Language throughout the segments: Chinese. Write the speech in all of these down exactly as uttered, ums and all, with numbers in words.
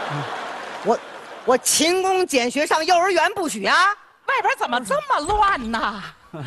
我我勤工俭学上幼儿园不许啊！ 外边怎么这么乱呢？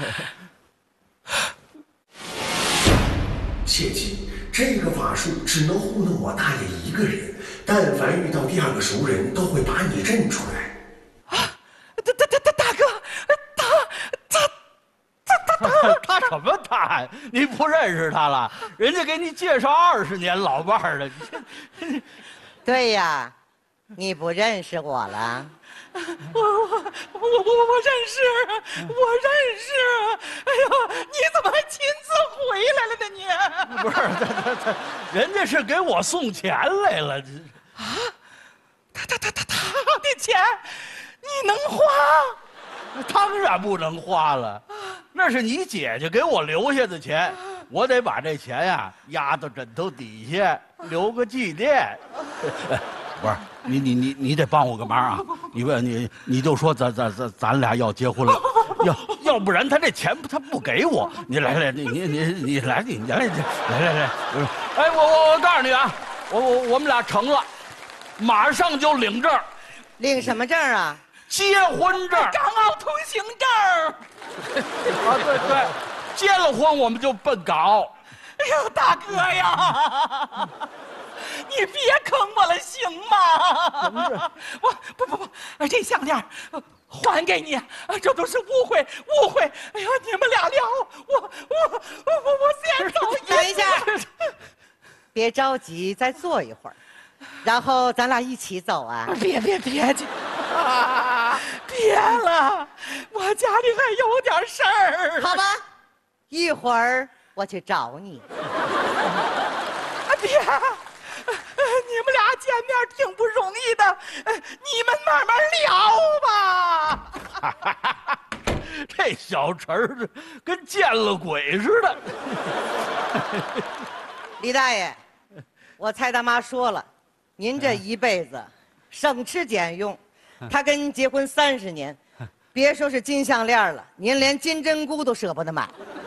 切记，这个法术只能糊弄我大爷一个人，但凡遇到第二个熟人，都会把你认出来。 啊，大大大大大哥，他他他他他什么他？你不认识他了？人家给你介绍二十年老伴儿了。 对呀，你不认识我了。 我我我我我我认识，我认识。哎呦，你怎么还亲自回来了呢？你不是他他他，人家是给我送钱来了。 啊，他他他他他的钱，你能花？ 当然不能花了，那是你姐姐给我留下的钱，我得把这钱呀压到枕头底下，留个纪念。不是你你你你得帮我个忙啊！你问你你就说咱咱咱咱俩要结婚了，要要不然他这钱他不给我。你来来，你你你你来你来来来来，哎我我我告诉你啊，我我我们俩成了，马上就领证。 领什么证啊？ 结婚证。 港澳通行证。 啊对对，结了婚我们就奔港澳。 哎呦，大哥呀！你别坑我了，行吗？我不不不，这项链还给你，这都是误会误会。哎呀，你们俩聊，我我我我我先走。 等一下，别着急，再坐一会儿，然后咱俩一起走啊。 别别别去，别了，我家里还有点事儿。 好吧，一会儿我去找你。 别。你们俩见面挺不容易的，你们慢慢聊吧。 这小陈儿跟见了鬼似的。 李大爷，我蔡大妈说了，您这一辈子省吃俭用，她跟您结婚三十年，别说是金项链了，您连金针菇都舍不得买。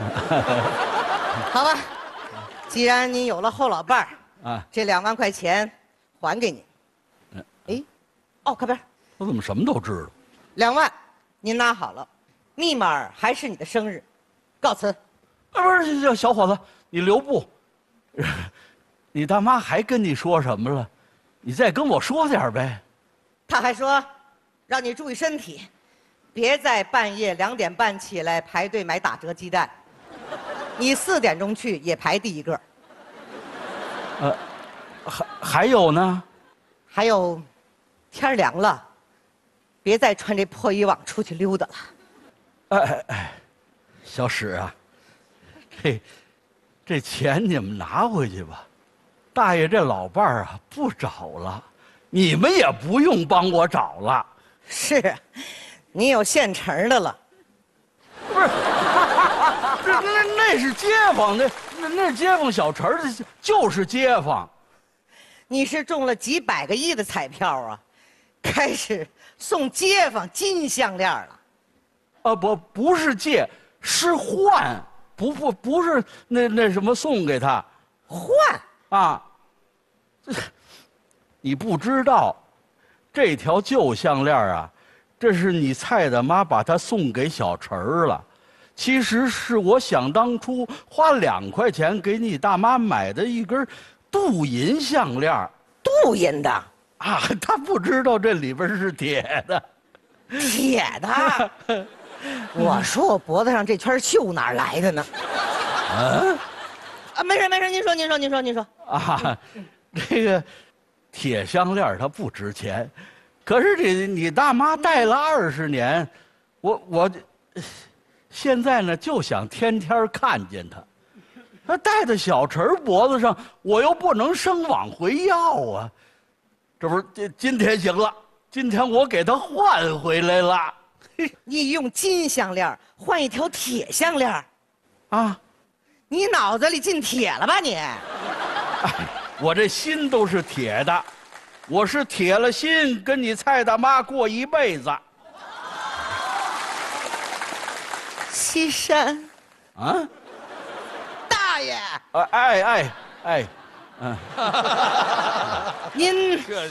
好吧，既然您有了后老伴儿。啊，这两万块钱还给你。嗯，哎，哦，靠边。 我怎么什么都知道？ 两万，您拿好了，密码还是你的生日。告辞。 啊，不是，小伙子，你留步。你大妈还跟你说什么了？你再跟我说点呗。 她还说，让你注意身体，别在半夜两点半起来排队买打折鸡蛋。你四点钟去也排第一个。 呃，还还有呢， 还有，天凉了，别再穿这破衣裳出去溜达了。 哎哎，小史啊，这这钱你们拿回去吧，大爷这老伴儿啊不找了，你们也不用帮我找了。 是，你有现成的了。 不是，这那那是街坊的。那那街坊小陈儿就是街坊， 你是中了几百个亿的彩票啊，开始送街坊金项链了。 啊不不是借，是换，不不不是那那什么送给他， 换啊，这你不知道，这条旧项链啊，这是你蔡大妈把它送给小陈儿了。其实是我想当初花两块钱给你大妈买的一根镀银项链。 镀银的啊，他不知道这里边是铁的。 铁的。我说我脖子上这圈锈哪儿来的呢？ 啊啊，没事没事，您说您说您说您说。 啊，这个铁项链它不值钱，可是你你大妈戴了二十年，我我。现在呢，就想天天看见他，他戴在小陈脖子上，我又不能生往回要啊。这不是今今天行了，今天我给他换回来了。 你用金项链换一条铁项链， 啊？ 你脑子里进铁了吧你？ 哎，我这心都是铁的，我是铁了心跟你蔡大妈过一辈子。 西山， 啊， 大爷， 哎哎哎哎，嗯， 您这